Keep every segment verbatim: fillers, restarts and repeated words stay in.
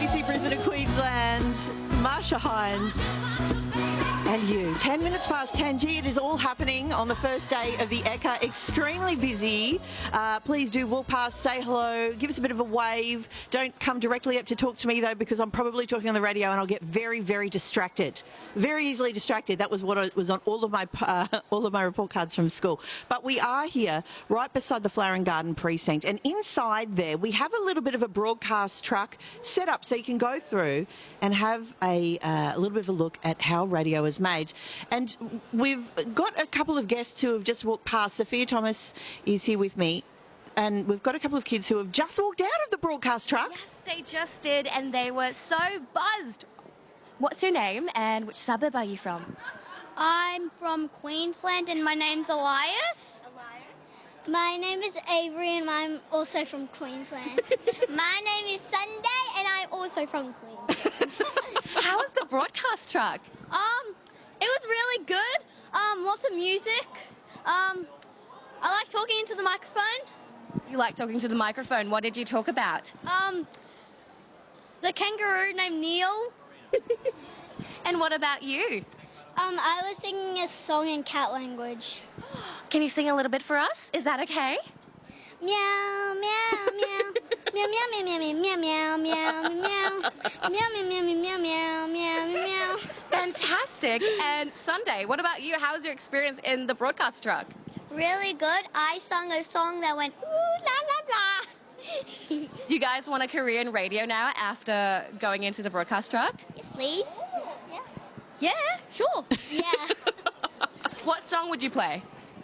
A B C Brisbane and Queensland, Marsha Hines and you. Ten minutes past ten. Gee, it is all happening on the first day of the Ekka. Extremely busy. Uh, please do walk past, say hello, give us a bit of a wave. Don't come directly up to talk to me, though, because I'm probably talking on the radio and I'll get very, very distracted. Very easily distracted. That was what I, was on all of my uh, all of my report cards from school. But we are here right beside the Flower and Garden Precinct. And inside there, we have a little bit of a broadcast truck set up so you can go through and have a, uh, a little bit of a look at how radio is made. And we've got a couple of guests who have just walked past. Sophia Thomas is here with me. And we've got a couple of kids who have just walked out of the broadcast truck. Yes, they just did, and they were so buzzed. What's your name and which suburb are you from? I'm from Queensland and my name's Elias. Elias. My name is Avery and I'm also from Queensland. My name is Sunday and I'm also from Queensland. How was the broadcast truck? Um, it was really good. Um, lots of music. Um, I like talking into the microphone. You like talking to the microphone. What did you talk about? Um, the kangaroo named Neil. And what about you? Um, I was singing a song in cat language. Can you sing a little bit for us? Is that okay? Meow, meow, meow. Meow, meow, meow, meow, meow, meow, meow, meow, meow. Meow, meow, meow, meow, meow, meow, meow, meow. Fantastic. And Sunday, what about you? How was your experience in the broadcast truck? Really good. I sung a song that went ooh la la la. You guys want a career in radio now after going into the broadcast truck? Yes, please. Yeah. Yeah, sure. Yeah. What song would you play?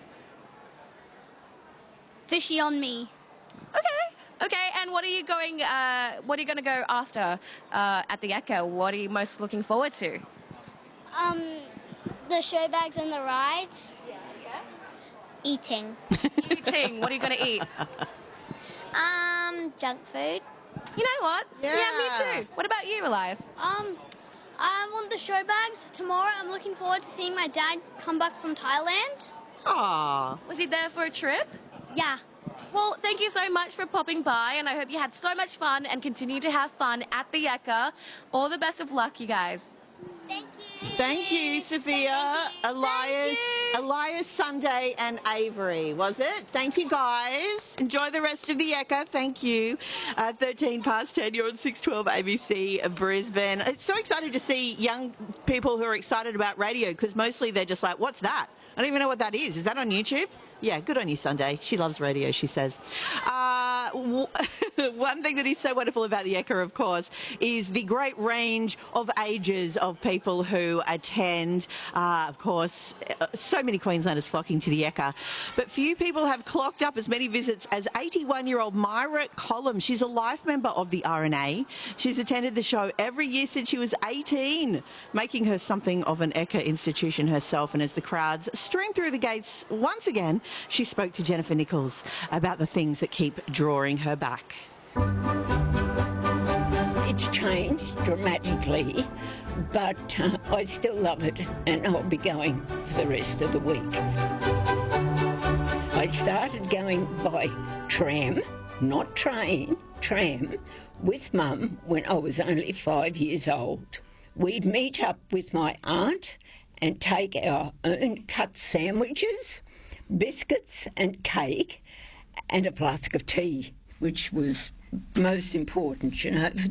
Fishy on me. Okay. Okay, and what are you going, uh, what are you going to go after uh, at the Ekka? What are you most looking forward to? Um, the show bags and the rides. Yeah, yeah. Eating. Eating. What are you going to eat? Um, junk food. You know what? Yeah. me too. What about you, Elias? Um, I want the show bags tomorrow. I'm looking forward to seeing my dad come back from Thailand. Aww. Was he there for a trip? Yeah. Well, thank you so much for popping by, and I hope you had so much fun and continue to have fun at the Ekka. All the best of luck, you guys. Thank you. Thank you, Sophia, Thank you. Elias, Thank you. Elias, Sunday and Avery, was it? Thank you, guys. Enjoy the rest of the Ekka. Thank you. Uh, thirteen past ten, you're on six twelve A B C Brisbane. It's so exciting to see young people who are excited about radio, because mostly they're just like, what's that? I don't even know what that is. Is that on YouTube? Yeah, good on you, Sunday. She loves radio, she says. Uh, one thing that is so wonderful about the Ekka, of course, is the great range of ages of people who attend. Uh, of course, so many Queenslanders flocking to the Ekka. But few people have clocked up as many visits as eighty-one-year-old Myra Collum. She's a life member of the R N A. She's attended the show every year since she was eighteen, making her something of an Ekka institution herself. And as the crowds stream through the gates once again, she spoke to Jennifer Nichols about the things that keep drawing her back. It's changed dramatically, but uh, I still love it, and I'll be going for the rest of the week. I started going by tram, not train, tram, with Mum when I was only five years old. We'd meet up with my aunt and take our own cut sandwiches, biscuits and cake, and a flask of tea, which was most important, you know.